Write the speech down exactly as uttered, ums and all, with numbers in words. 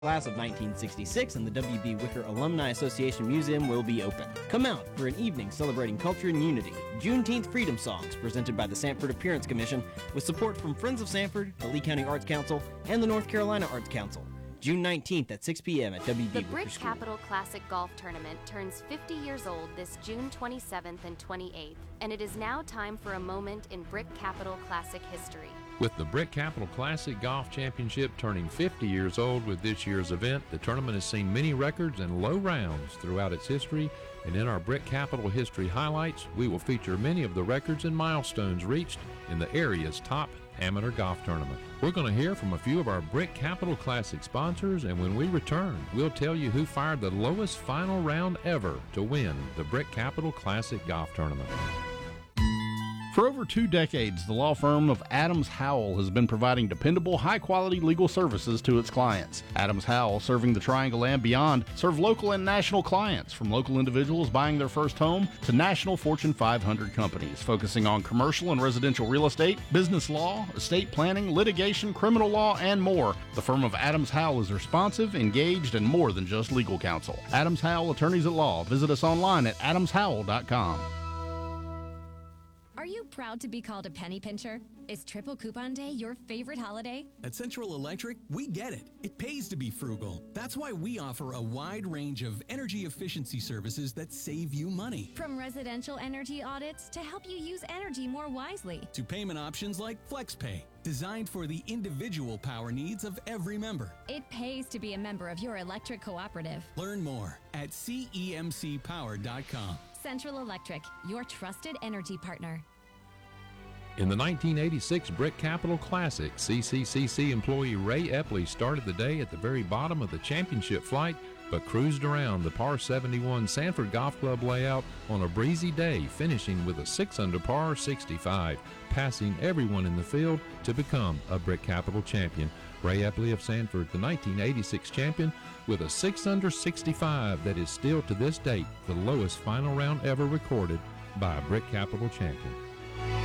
Class of nineteen sixty-six and the W B. Wicker Alumni Association Museum will be open. Come out for an evening celebrating culture and unity. Juneteenth Freedom Songs, presented by the Sanford Appearance Commission, with support from Friends of Sanford, the Lee County Arts Council, and the North Carolina Arts Council. June nineteenth at six p.m. at W B. The Wicker Brick School. Capital Classic Golf Tournament turns fifty years old this June twenty-seventh and twenty-eighth, and it is now time for a moment in Brick Capital Classic history. With the Brick Capital Classic Golf Championship turning fifty years old with this year's event, the tournament has seen many records and low rounds throughout its history, and in our Brick Capital History Highlights, we will feature many of the records and milestones reached in the area's top amateur golf tournament. We're going to hear from a few of our Brick Capital Classic sponsors, and when we return, we'll tell you who fired the lowest final round ever to win the Brick Capital Classic Golf Tournament. For over two decades, the law firm of Adams Howell has been providing dependable, high-quality legal services to its clients. Adams Howell, serving the Triangle and beyond, serve local and national clients, from local individuals buying their first home to national Fortune five hundred companies, focusing on commercial and residential real estate, business law, estate planning, litigation, criminal law, and more. The firm of Adams Howell is responsive, engaged, and more than just legal counsel. Adams Howell Attorneys at Law. Visit us online at adams howell dot com. Are you proud to be called a penny pincher? Is Triple Coupon Day your favorite holiday? At Central Electric, we get it. It pays to be frugal. That's why we offer a wide range of energy efficiency services that save you money. From residential energy audits to help you use energy more wisely, to payment options like FlexPay, designed for the individual power needs of every member. It pays to be a member of your electric cooperative. Learn more at C E M C power dot com. Central Electric, your trusted energy partner. In the nineteen eighty-six Brick Capital Classic, C C C C employee Ray Epley started the day at the very bottom of the championship flight, but cruised around the par seventy-one Sanford Golf Club layout on a breezy day, finishing with a six under par sixty-five, passing everyone in the field to become a Brick Capital champion. Ray Epley of Sanford, the nineteen eighty-six champion, with a six under sixty-five that is still to this date the lowest final round ever recorded by a Brick Capital champion.